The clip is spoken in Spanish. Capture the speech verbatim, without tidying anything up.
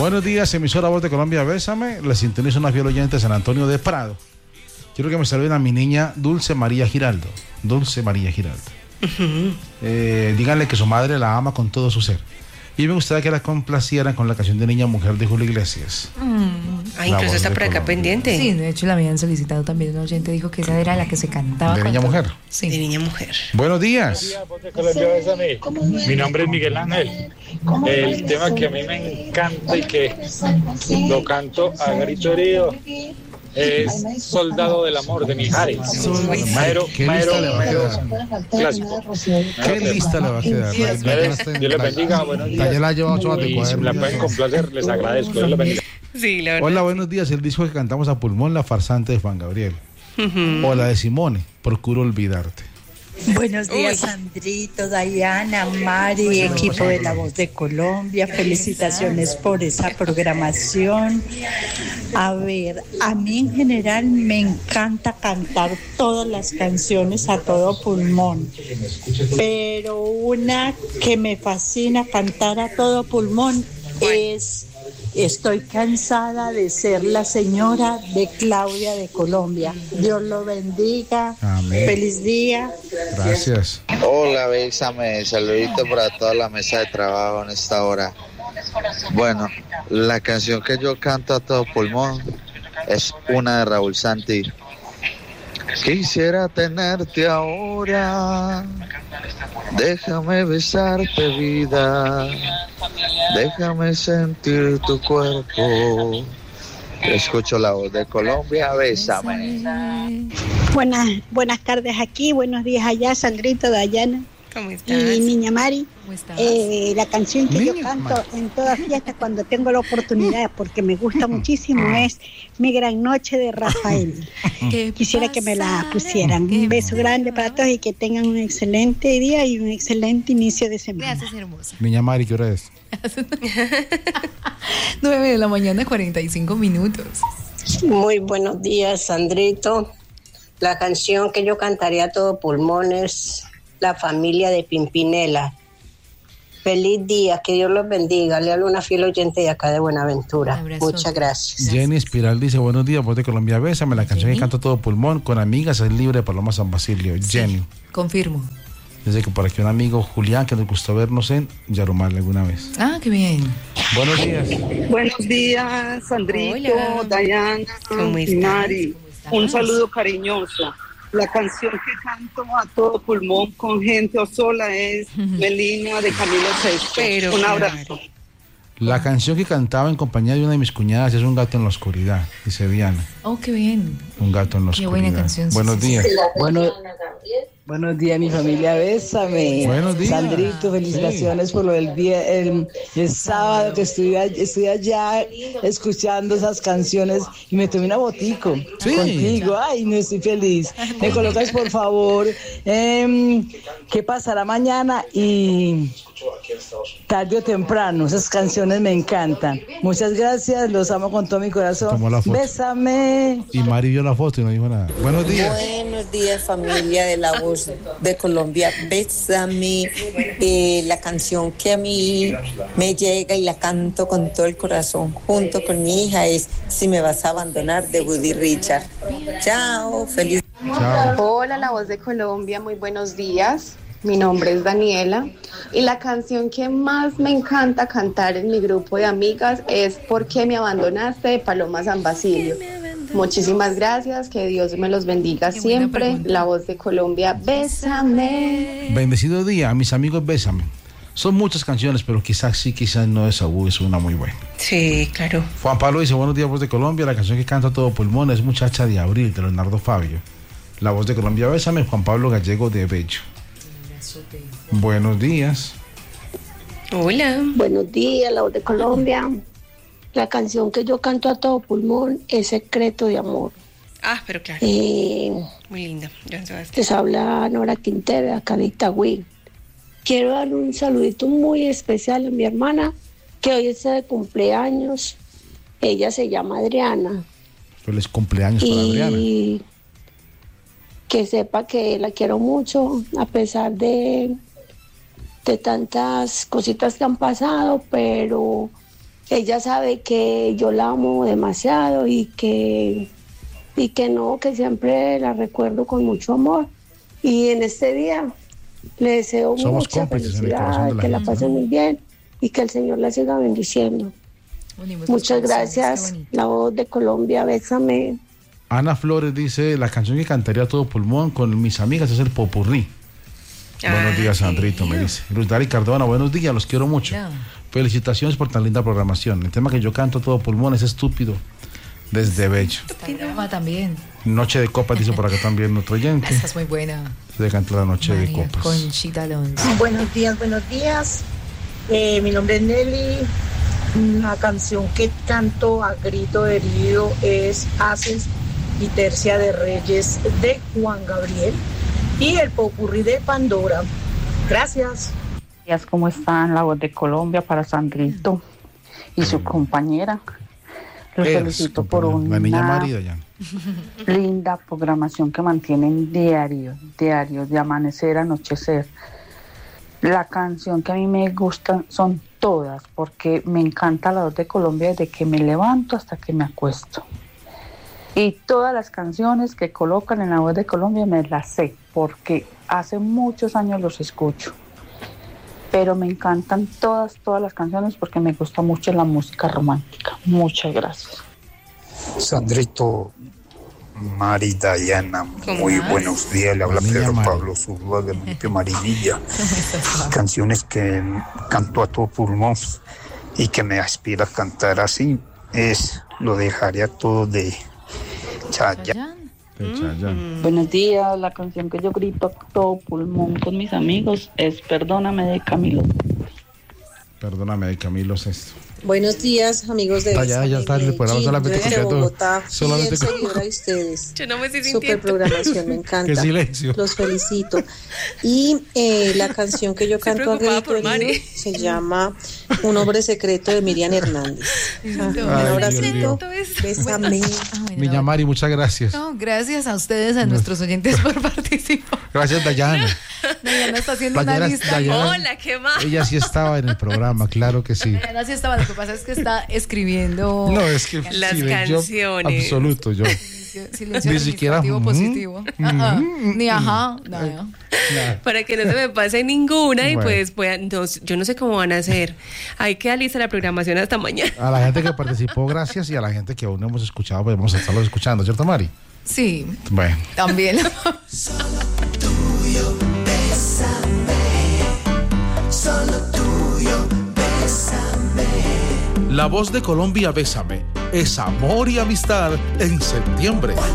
Buenos días, emisora Voz de Colombia, bésame. Le sintonizo una fiel oyente de San Antonio de Prado. Quiero que me saluden a mi niña Dulce María Giraldo. Dulce María Giraldo. Uh-huh. Eh, díganle que su madre la ama con todo su ser. Y me gustaría que la complacieran con la canción de Niña Mujer de Julio Iglesias. Mm. Ah, incluso está por acá pendiente. Sí, de hecho la habían solicitado también. Un oyente dijo que esa era la que se cantaba. ¿De Niña todo. Mujer? Sí. De Niña Mujer. Buenos días. Buenos días, mi nombre es Miguel Ángel. El tema que a mí me encanta y que lo canto a grito herido es Soldado del Amor de Mijares. Maero, Maero, Maero, clásico. ¿Qué lista le va a quedar? Dios les bendiga, buenos días. Ya la llevamos y si la pueden complacer, les agradezco. Dios les bendiga. Sí, la verdad. Hola, buenos días. El disco que cantamos a pulmón, La Farsante de Juan Gabriel. Uh-huh. O la de Simone, Procuro Olvidarte. Buenos días, Uy. Sandrito, Dayana, Mari, equipo de La Voz de Colombia. Felicitaciones por esa programación. A ver, a mí en general me encanta cantar todas las canciones a todo pulmón, pero una que me fascina cantar a todo pulmón es Estoy cansada de ser la señora de Claudia de Colombia. Dios lo bendiga. Amén. Feliz día. Gracias. Hola, bésame, saludito para toda la mesa de trabajo en esta hora. Bueno, la canción que yo canto a todo pulmón es una de Raúl Santi. Quisiera tenerte ahora, déjame besarte, vida, déjame sentir tu cuerpo. Escucho La Voz de Colombia, bésame. Buenas, buenas tardes aquí, buenos días allá, Sandrito, Dayana. ¿Cómo estás? Y Niña Mari. ¿Cómo estás? Eh, la canción que Niña yo canto Mari. en todas fiestas cuando tengo la oportunidad, porque me gusta muchísimo, es Mi Gran Noche de Rafael. Quisiera que me la pusieran. Un beso grande para todos y que tengan un excelente día y un excelente inicio de semana. Gracias, hermosa. Niña Mari, ¿qué hora es? nueve de la mañana, cuarenta y cinco minutos. Muy buenos días, Sandrito. La canción que yo cantaría a todo pulmón es La Familia de Pimpinela. Feliz día, que Dios los bendiga. Le hablo una fiel oyente de acá de Buenaventura. Abrazo. Muchas gracias. Jenny Espiral dice, buenos días, Voz de Colombia, bésame. La canción Jenny. que canto a todo pulmón, con amigas, es libre de Paloma San Basilio. Jenny. Confirmo. Dice que por aquí un amigo, Julián, que nos gustó vernos en Yarumal alguna vez. Ah, qué bien. Buenos días. Buenos días, Sandrito, Hola. Dayana, ¿Cómo estás? Mari. estás? Un saludo cariñoso. La canción que canto a todo pulmón con gente o sola es Melina de Camilo Sesto. Pero Un claro. abrazo. La canción que cantaba en compañía de una de mis cuñadas es Un gato en la oscuridad, dice Diana. Oh, qué bien. Un gato en la Qué oscuridad. buena canción, sí, Buenos sí, días. Bueno, buenos días, mi familia, bésame. Buenos días. Sandrito, felicitaciones sí. por lo del día, el, el sábado que estuve, estuve allá escuchando esas canciones y me tomé una botico Sí. contigo. Ay, no estoy feliz. Me colocas, por favor, eh, ¿qué pasará mañana? Y tarde o temprano, esas canciones me encantan. Muchas gracias, los amo con todo mi corazón. Tomó la foto. Bésame. Y Mari vio la foto y no dijo nada. Buenos días. Buenos días, familia de La Voz de Colombia. Bésame. Eh, la canción que a mí me llega y la canto con todo el corazón junto con mi hija es Si me vas a abandonar, de Woody Richard. Chao, feliz. Chao. Hola, La Voz de Colombia, muy buenos días. Mi nombre es Daniela y la canción que más me encanta cantar en mi grupo de amigas es ¿Por qué me abandonaste? De Paloma San Basilio. Muchísimas gracias, que Dios me los bendiga Qué buena siempre. pregunta. La Voz de Colombia, bésame. Bendecido día, a mis amigos, bésame. Son muchas canciones, pero quizás sí, quizás no es Saúl, es una muy buena. Sí, claro. Juan Pablo dice, buenos días, Voz de Colombia. La canción que canta a todo pulmón es Muchacha de Abril, de Leonardo Fabio. La Voz de Colombia, bésame. Juan Pablo Gallego de Bello. Buenos días. Hola. Buenos días, La Voz de Colombia. La canción que yo canto a todo pulmón es Secreto de Amor. Ah, pero claro. Eh, Muy linda. Joan Sebastián. les habla Nora Quintero, de acá de Itagüí. Quiero dar un saludito muy especial a mi hermana, que hoy está de cumpleaños. Ella se llama Adriana. Feliz cumpleaños para Adriana. Y que sepa que la quiero mucho, a pesar de, de tantas cositas que han pasado, pero ella sabe que yo la amo demasiado y que, y que no, que siempre la recuerdo con mucho amor. Y en este día le deseo Somos mucha felicidad, la que la gente, pase ¿no? muy bien y que el Señor la siga bendiciendo. Unimos Muchas los corazones, gracias. qué bonito. La voz de Colombia, bésame. Ana Flores dice, la canción que cantaría a todo pulmón con mis amigas es el popurrí. Buenos días, Sandrito, me dice. Luz Dari Cardona, buenos días, los quiero mucho. Ya. Felicitaciones por tan linda programación. El tema que yo canto a todo pulmón es Estúpido, desde Bello. Drama también. Noche de copas, dice por acá también nuestro oyente. Esa es muy buena. Se canta la Noche de María Copas. Conchita Alonso. Buenos días, buenos días. Eh, mi nombre es Nelly. La canción que canto a grito herido es Haces y Tercia de Reyes de Juan Gabriel y el popurrí de Pandora. Gracias. ¿Cómo están? La voz de Colombia para Sandrito y su compañera. Los Es, felicito por compañera, la niña una María ya. linda programación que mantienen diario, diario, de amanecer a anochecer. La canción que a mí me gusta son todas, porque me encanta la voz de Colombia desde que me levanto hasta que me acuesto. Y todas las canciones que colocan en la voz de Colombia me las sé, porque hace muchos años los escucho. Pero me encantan todas, todas las canciones porque me gusta mucho la música romántica. Muchas gracias. Sandrito, Mari, Dayana, muy más? buenos días. Le habla Niña Pedro Mari. Pablo Zuluaga del municipio Marinilla. Canciones que canto a todo pulmón y que me aspira a cantar así es Lo dejaré a todo de Chayanne. De Chayanne. Buenos días, la canción que yo grito a todo pulmón con mis amigos es Perdóname de Camilo. Perdóname, Camilo Sexto. Buenos días, amigos de Ah, ya, ya está el programa solamente desde copiando- Bogotá, solamente fiel con- seguidora de ustedes. Yo no me estoy Super sintiendo. programación, me encanta. Qué silencio. Los felicito. Y eh, la canción que yo Estoy canto a preocupada grito por Mari. herido se llama Un hombre secreto de Miriam Hernández. Ah, un Dios abracito, mío. bésame. Ah, bueno, Niña no. Mari, muchas gracias. No, gracias a ustedes, a nuestros oyentes por participar. Gracias, Dayana. Dayana está haciendo Dayana- una lista. Dayana- Hola, ¿qué más? Ella sí estaba en el programa, claro que sí. Dayana sí estaba, lo que pasa es que está escribiendo No, es que Las sí, yo- canciones. absoluto, yo. silencio, silencio Ni siquiera, administrativo mm, positivo. mm, Ajá, mm, ni mm. ajá, nada. Para que no se me pase ninguna y Bueno. pues puedan, no, yo no sé cómo van a hacer. Hay que lista la programación hasta mañana. A la gente que participó, gracias, y a la gente que aún no hemos escuchado, pues vamos a estarlos escuchando, ¿cierto, Mari? Sí, Bueno. también. Tuyo, bésame, solo tuyo, bésame. La voz de Colombia, Bésame, es amor y amistad en septiembre.